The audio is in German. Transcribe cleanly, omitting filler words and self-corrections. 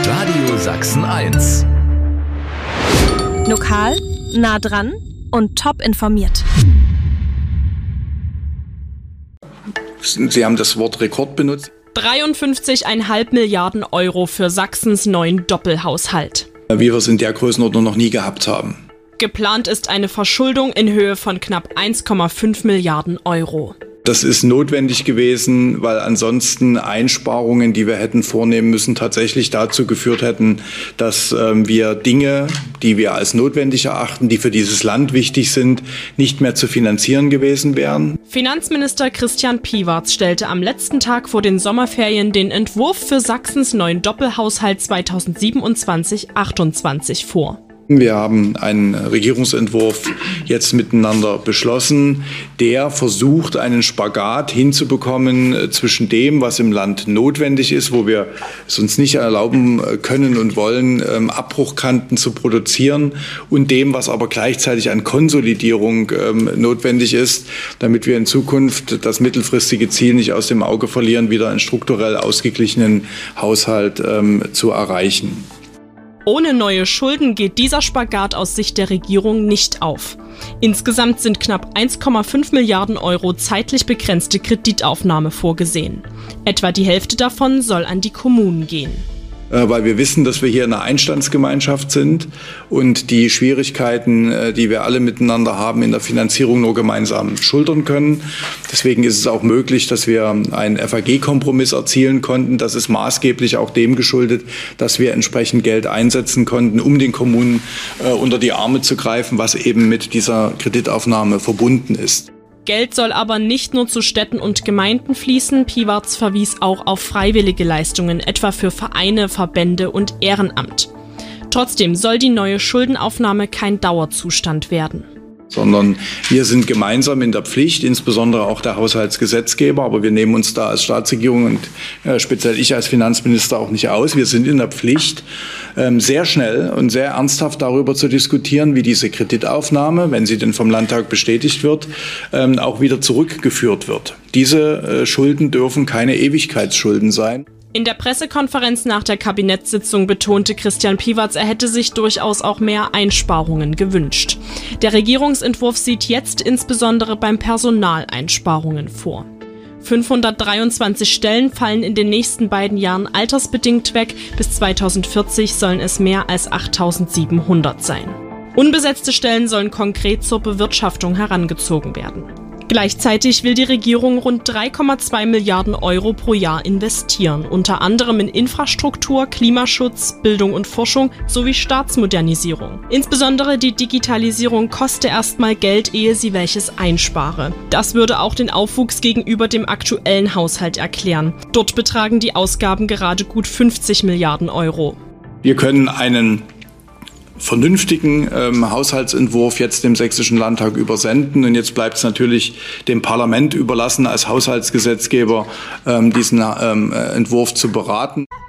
Radio Sachsen 1. Lokal, nah dran und top informiert. Sie haben das Wort Rekord benutzt. 53,5 Milliarden Euro für Sachsens neuen Doppelhaushalt. Wie wir es in der Größenordnung noch nie gehabt haben. Geplant ist eine Verschuldung in Höhe von knapp 1,5 Milliarden Euro. Das ist notwendig gewesen, weil ansonsten Einsparungen, die wir hätten vornehmen müssen, tatsächlich dazu geführt hätten, dass wir Dinge, die wir als notwendig erachten, die für dieses Land wichtig sind, nicht mehr zu finanzieren gewesen wären. Finanzminister Christian Piwarz stellte am letzten Tag vor den Sommerferien den Entwurf für Sachsens neuen Doppelhaushalt 2027-28 vor. Wir haben einen Regierungsentwurf jetzt miteinander beschlossen, der versucht, einen Spagat hinzubekommen zwischen dem, was im Land notwendig ist, wo wir es uns nicht erlauben können und wollen, Abbruchkanten zu produzieren, und dem, was aber gleichzeitig an Konsolidierung notwendig ist, damit wir in Zukunft das mittelfristige Ziel nicht aus dem Auge verlieren, wieder einen strukturell ausgeglichenen Haushalt zu erreichen. Ohne neue Schulden geht dieser Spagat aus Sicht der Regierung nicht auf. Insgesamt sind knapp 1,5 Milliarden Euro zeitlich begrenzte Kreditaufnahme vorgesehen. Etwa die Hälfte davon soll an die Kommunen gehen. Weil wir wissen, dass wir hier eine Einstandsgemeinschaft sind und die Schwierigkeiten, die wir alle miteinander haben, in der Finanzierung nur gemeinsam schultern können. Deswegen ist es auch möglich, dass wir einen FAG-Kompromiss erzielen konnten. Das ist maßgeblich auch dem geschuldet, dass wir entsprechend Geld einsetzen konnten, um den Kommunen unter die Arme zu greifen, was eben mit dieser Kreditaufnahme verbunden ist. Geld soll aber nicht nur zu Städten und Gemeinden fließen. Piwarz verwies auch auf freiwillige Leistungen, etwa für Vereine, Verbände und Ehrenamt. Trotzdem soll die neue Schuldenaufnahme kein Dauerzustand werden. Sondern wir sind gemeinsam in der Pflicht, insbesondere auch der Haushaltsgesetzgeber, aber wir nehmen uns da als Staatsregierung und speziell ich als Finanzminister auch nicht aus. Wir sind in der Pflicht, sehr schnell und sehr ernsthaft darüber zu diskutieren, wie diese Kreditaufnahme, wenn sie denn vom Landtag bestätigt wird, auch wieder zurückgeführt wird. Diese Schulden dürfen keine Ewigkeitsschulden sein. In der Pressekonferenz nach der Kabinettssitzung betonte Christian Piwarz, er hätte sich durchaus auch mehr Einsparungen gewünscht. Der Regierungsentwurf sieht jetzt insbesondere beim Personal Einsparungen vor. 523 Stellen fallen in den nächsten beiden Jahren altersbedingt weg. Bis 2040 sollen es mehr als 8.700 sein. Unbesetzte Stellen sollen konkret zur Bewirtschaftung herangezogen werden. Gleichzeitig will die Regierung rund 3,2 Milliarden Euro pro Jahr investieren, unter anderem in Infrastruktur, Klimaschutz, Bildung und Forschung sowie Staatsmodernisierung. Insbesondere die Digitalisierung koste erstmal Geld, ehe sie welches einspare. Das würde auch den Aufwuchs gegenüber dem aktuellen Haushalt erklären. Dort betragen die Ausgaben gerade gut 50 Milliarden Euro. Wir können einen vernünftigen Haushaltsentwurf jetzt dem Sächsischen Landtag übersenden. Und jetzt bleibt es natürlich dem Parlament überlassen, als Haushaltsgesetzgeber diesen Entwurf zu beraten.